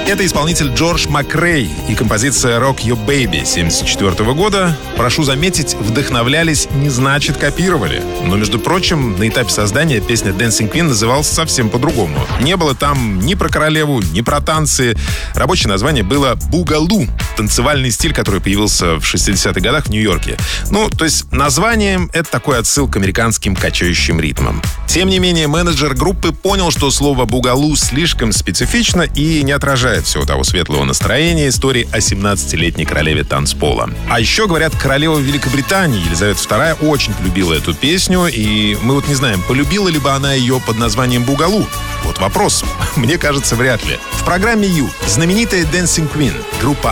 Это исполнитель Джордж Макрей и композиция «Rock Your Baby» 1974 года. Прошу заметить, вдохновлялись не значит копировали. Но, между прочим, на этапе создания песня «Dancing Queen» называлась совсем по-другому. Не было там ни про королеву, ни про танцы. Рабочее название было «Бугалу» — танцевальный стиль, который появился в 60-х годах в Нью-Йорке. Ну, то есть название — это такой отсыл к американским качающим ритмам. Тем не менее, менеджер группы понял, что слово «бугалу» слишком специфично и не отражает всего того светлого настроения истории о 17-летней королеве танцпола. А еще, говорят, королева Великобритании Елизавета II очень полюбила эту песню, и мы вот не знаем, полюбила ли бы она ее под названием «Бугалу». Вот вопрос. Мне кажется, вряд ли. В программе «Ю» знаменитая Dancing Queen, группа